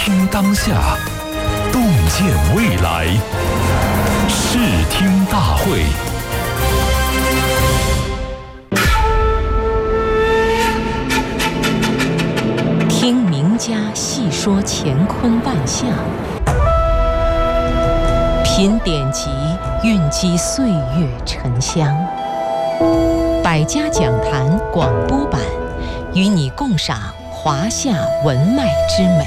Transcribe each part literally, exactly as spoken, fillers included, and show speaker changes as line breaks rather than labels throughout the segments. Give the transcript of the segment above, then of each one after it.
听当下，洞见未来。视听大会。
听名家细说乾坤万象，品典籍蕴积岁月沉香。百家讲坛广播版，与你共赏华夏文脉之美。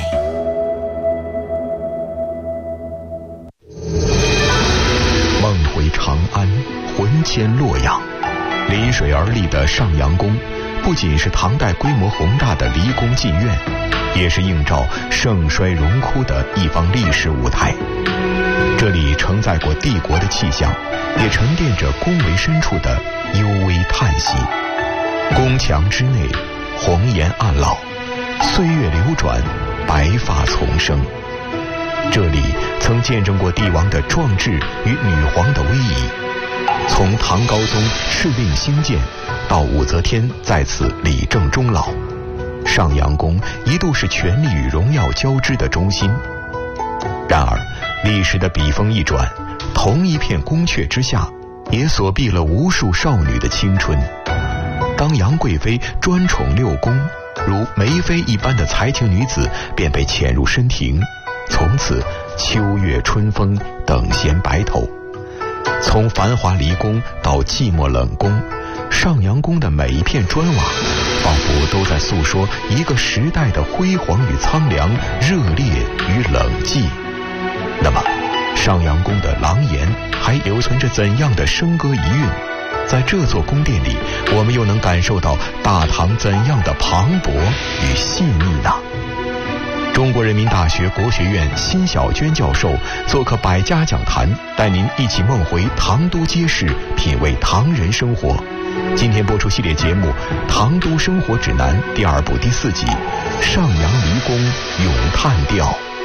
梦回长安，魂牵洛阳。临水而立的上阳宫，不仅是唐代规模宏大的离宫禁院，也是映照盛衰荣枯的一方历史舞台。这里承载过帝国的气象，也沉淀着宫闱深处的幽微叹息。宫墙之内，红颜暗老，岁月流转，白发丛生。这里曾见证过帝王的壮志与女皇的威仪。从唐高宗敕令兴建，到武则天在此理政终老，上阳宫一度是权力与荣耀交织的中心。然而历史的笔锋一转，同一片宫阙之下，也锁闭了无数少女的青春。当杨贵妃专宠六宫，如梅妃一般的才情女子便被遣入深庭，从此秋月春风，等闲白头。从繁华离宫到寂寞冷宫，上阳宫的每一片砖瓦仿佛都在诉说一个时代的辉煌与苍凉，热烈与冷寂。那么上阳宫的廊檐还留存着怎样的笙歌遗韵？在这座宫殿里，我们又能感受到大唐怎样的磅礴与细腻呢？中国人民大学国学院辛晓娟教授做客百家讲坛，带您一起梦回唐都街市，品味唐人生活。今天播出系列节目《唐都生活指南》第二部第四集《上阳离宫咏叹调》。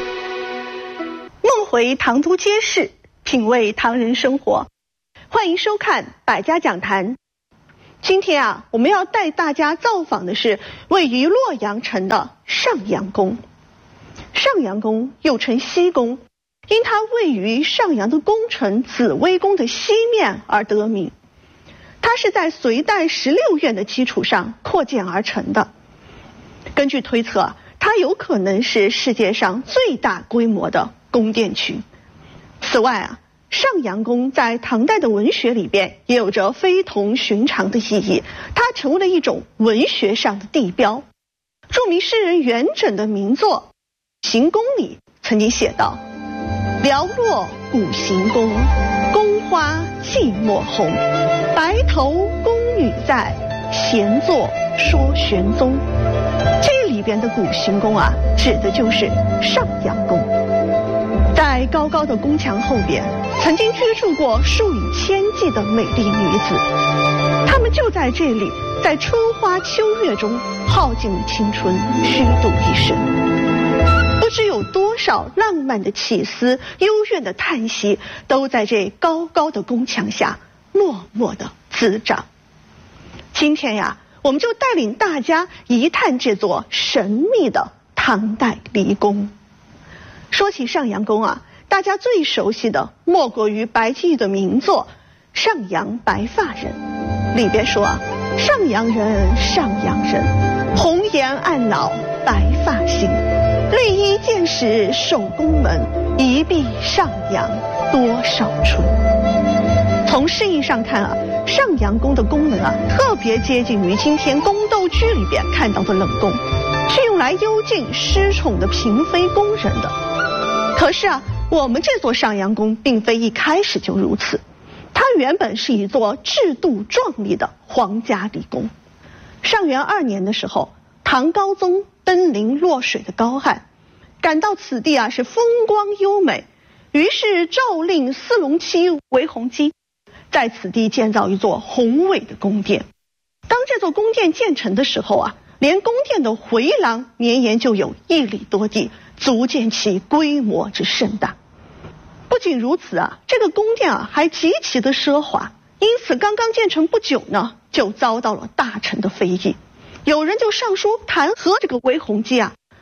梦回唐都街市，品味唐人生活。欢迎收看百家讲坛。今天啊，我们要带大家造访的是位于洛阳城的上阳宫。上阳宫又称西宫，因它位于上阳的宫城紫微宫的西面而得名。它是在隋代十六院的基础上扩建而成的。根据推测，它有可能是世界上最大规模的宫殿群。此外啊，上阳宫在唐代的文学里边也有着非同寻常的意义，它成为了一种文学上的地标。著名诗人元稹的名作《行宫》里曾经写道：寥落古行宫，宫花寂寞红，白头宫女在，闲坐说玄宗。这里边的古行宫啊，指的就是上阳宫。在高高的宫墙后边，曾经居住过数以千计的美丽女子，她们就在这里，在春花秋月中耗尽了青春，虚度一生。不知有多少浪漫的起思，幽怨的叹息，都在这高高的宫墙下默默地滋长。今天呀，我们就带领大家一探这座神秘的唐代离宫。说起上阳宫啊，大家最熟悉的莫过于白居易的名作《上阳白发人》，里边说啊，上阳人，上阳人，红颜暗老白发新，绿衣见使守宫门，一闭上阳多少春。从诗意上看啊，上阳宫的宫门啊，特别接近于今天宫斗剧里边看到的冷宫，是用来幽禁失宠的嫔妃宫人的。可是啊，我们这座上阳宫并非一开始就如此，它原本是一座制度壮丽的皇家离宫。上元二年的时候，唐高宗登临洛水的高汉，感到此地啊是风光优美，于是诏令司龙七韦弘基在此地建造一座宏伟的宫殿。当这座宫殿建成的时候啊，连宫殿的回廊绵延就有一里多地，足见其规模之盛大。不仅如此啊，这个宫殿啊还极其的奢华，因此刚刚建成不久呢，就遭到了大臣的非议。有人就上书弹劾这个韦弘基啊，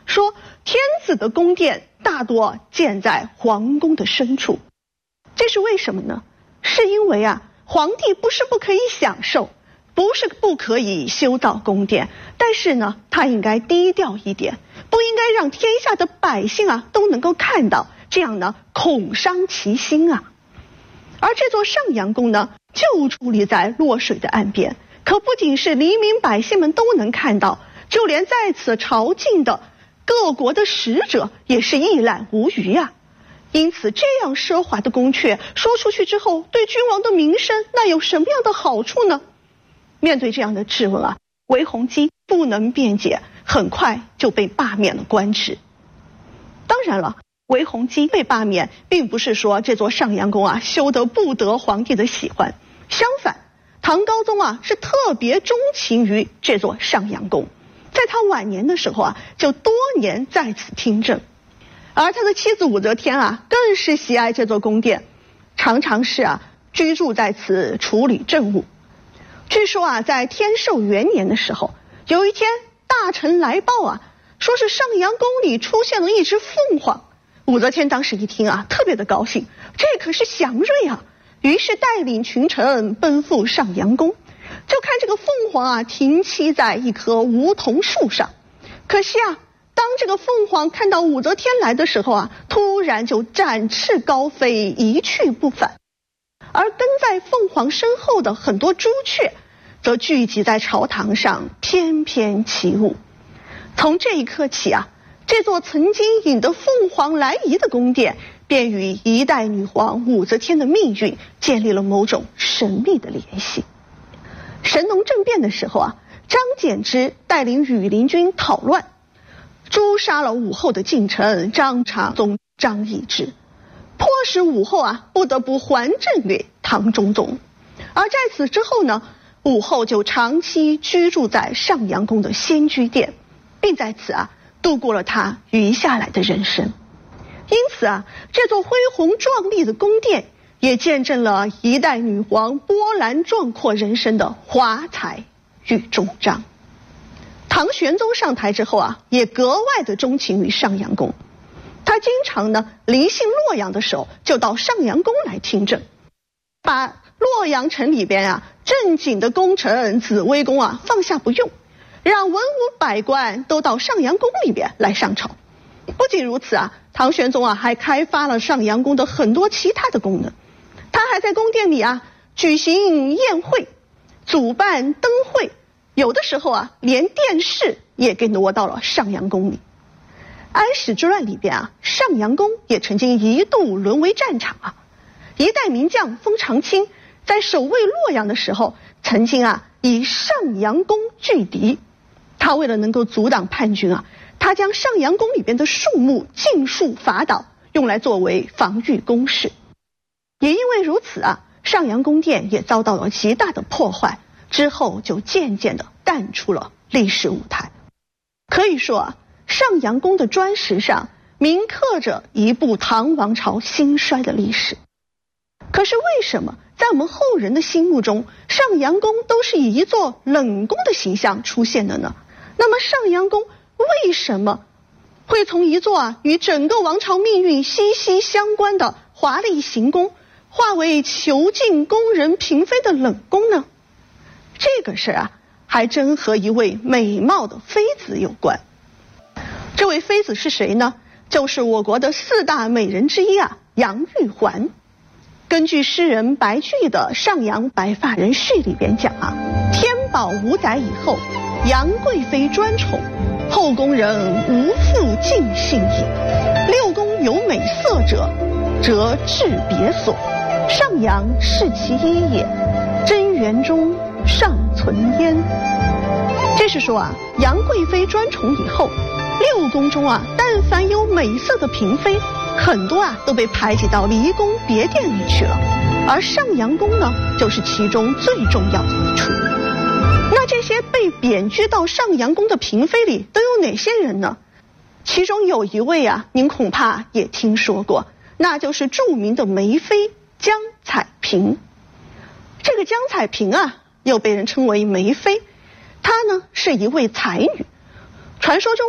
说天子的宫殿大多建在皇宫的深处。这是为什么呢？是因为啊，皇帝不是不可以享受，不是不可以修造宫殿，但是呢，他应该低调一点，不应该让天下的百姓啊都能够看到，这样呢，恐伤其心啊。而这座上阳宫呢，就矗立在洛水的岸边，可不仅是黎民百姓们都能看到，就连在此朝觐的各国的使者也是一览无余啊。因此，这样奢华的宫阙说出去之后，对君王的名声那有什么样的好处呢？面对这样的质问啊，韦弘基不能辩解，很快就被罢免了官职。当然了，韦弘基被罢免，并不是说这座上阳宫啊修得不得皇帝的喜欢，相反，唐高宗啊是特别钟情于这座上阳宫，在他晚年的时候啊，就多年在此听政。而他的妻子武则天啊，更是喜爱这座宫殿，常常是啊居住在此处理政务。据说啊，在天寿元年的时候，有一天大臣来报啊，说是上阳宫里出现了一只凤凰。武则天当时一听啊，特别的高兴，这可是祥瑞啊，于是带领群臣奔赴上阳宫，就看这个凤凰啊停栖在一棵梧桐树上。可惜啊，当这个凤凰看到武则天来的时候啊，突然就展翅高飞，一去不返。而跟在凤凰身后的很多朱雀，则聚集在朝堂上翩翩起舞。从这一刻起啊，这座曾经引得凤凰来仪的宫殿，便与一代女皇武则天的命运建立了某种神秘的联系。神农政变的时候啊，张柬之带领羽林军讨乱，诛杀了武后的近臣张长宗、张易之，迫使武后啊不得不还政给唐中宗。而在此之后呢，武后就长期居住在上阳宫的仙居殿，并在此啊度过了她余下来的人生。因此啊，这座恢宏壮丽的宫殿也见证了一代女皇波澜壮阔人生的华彩与终章。唐玄宗上台之后啊，也格外的钟情于上阳宫。他经常呢临幸洛阳的时候，就到上阳宫来听政，把洛阳城里边啊正经的功臣紫微宫啊放下不用，让文武百官都到上阳宫里边来上朝。不仅如此啊，唐玄宗啊还开发了上阳宫的很多其他的功能。他还在宫殿里啊举行宴会，主办灯会，有的时候啊连电视也给挪到了上阳宫里。安史之乱里边啊，上阳宫也曾经一度沦为战场啊。一代名将封长清在守卫洛阳的时候，曾经啊以上阳宫拒敌。他为了能够阻挡叛军啊，他将上阳宫里边的树木尽数伐倒，用来作为防御工事。也因为如此啊，上阳宫殿也遭到了极大的破坏，之后就渐渐的淡出了历史舞台。可以说啊，上阳宫的砖石上铭刻着一部唐王朝兴衰的历史。可是为什么在我们后人的心目中，上阳宫都是以一座冷宫的形象出现的呢？那么上阳宫为什么会从一座啊与整个王朝命运息息相关的华丽行宫，化为囚禁宫人嫔妃的冷宫呢？这个事啊，还真和一位美貌的妃子有关。这位妃子是谁呢？就是我国的四大美人之一啊，杨玉环。根据诗人白居易的《上阳白发人序》里边讲啊，天宝五载以后，杨贵妃专宠，后宫人无复尽信矣。六宫有美色者，则置别所。上阳是其一也，贞元中尚存焉。这是说啊，杨贵妃专宠以后，六宫中啊，但凡有美色的嫔妃，很多啊都被排挤到离宫别殿里去了，而上阳宫呢，就是其中最重要的一处。那这些被贬居到上阳宫的嫔妃里都有哪些人呢？其中有一位啊，您恐怕也听说过，那就是著名的梅妃江彩萍。这个江彩萍啊，又被人称为梅妃，她呢是一位才女。传说中啊，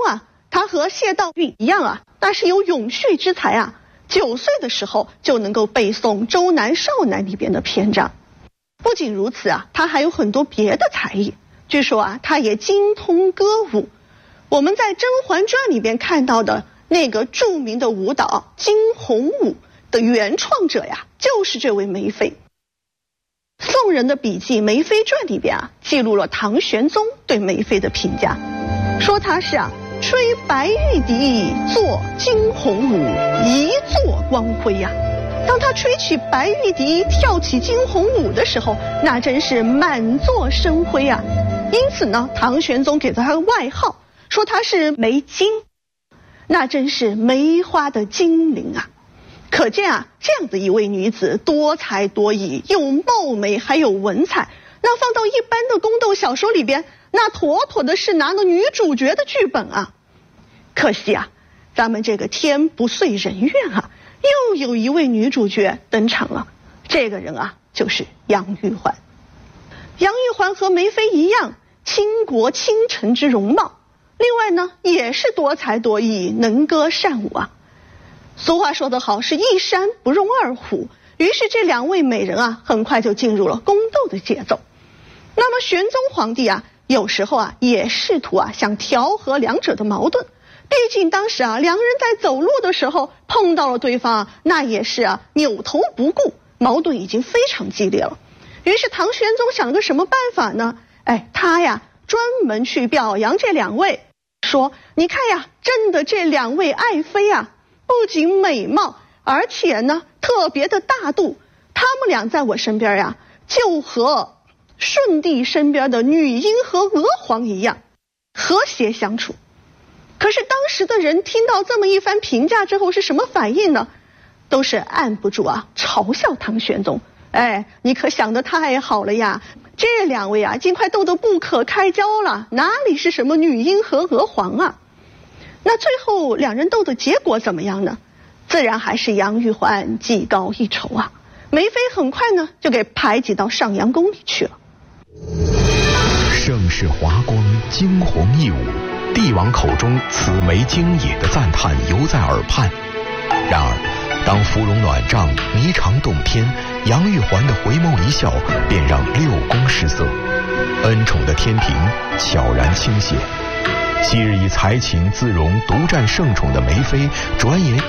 她和谢道韫一样啊，那是有永续之才啊。九岁的时候就能够背诵《周南少南》里边的篇章。不仅如此啊，她还有很多别的才艺。据说啊，她也精通歌舞。我们在《甄嬛传》里边看到的那个著名的舞蹈惊鸿舞的原创者呀，就是这位梅妃。宋人的笔记《梅妃传》里边啊，记录了唐玄宗对梅妃的评价，说她是啊，吹白玉笛，作惊鸿舞，一作光辉呀、啊。当她吹起白玉笛，跳起惊鸿舞的时候，那真是满座生辉啊。因此呢，唐玄宗给她个外号，说她是梅精，那真是梅花的精灵啊。可见啊，这样的一位女子多才多艺，有貌美还有文采，那放到一般的宫斗小说里边，那妥妥的是拿了女主角的剧本啊。可惜啊，咱们这个天不遂人愿啊，又有一位女主角登场了。这个人啊，就是杨玉环。杨玉环和梅妃一样，倾国倾城之容貌，另外呢，也是多才多艺，能歌善舞啊。俗话说得好，是一山不容二虎。于是这两位美人啊，很快就进入了宫斗的节奏。那么玄宗皇帝啊，有时候啊，也试图啊，想调和两者的矛盾。毕竟当时啊，两人在走路的时候碰到了对方啊，那也是啊，扭头不顾，矛盾已经非常激烈了。于是唐玄宗想了个什么办法呢？哎，他呀，专门去表扬这两位，说：“你看呀，真的这两位爱妃啊。”不仅美貌，而且呢特别的大度，他们俩在我身边呀，就和顺帝身边的女英和娥皇一样和谐相处。可是当时的人听到这么一番评价之后是什么反应呢？都是按不住啊嘲笑唐玄宗。哎，你可想得太好了呀，这两位啊尽快斗得不可开交了，哪里是什么女英和娥皇啊。那最后两人斗的结果怎么样呢？自然还是杨玉环技高一筹啊。梅妃很快呢就给排挤到上阳宫里去了。
盛世华光，惊鸿一舞，帝王口中此梅精也的赞叹犹在耳畔。然而当芙蓉暖帐，霓裳动天，杨玉环的回眸一笑便让六宫失色，恩宠的天平悄然倾斜。昔日以才情自容独占圣宠的梅妃，转眼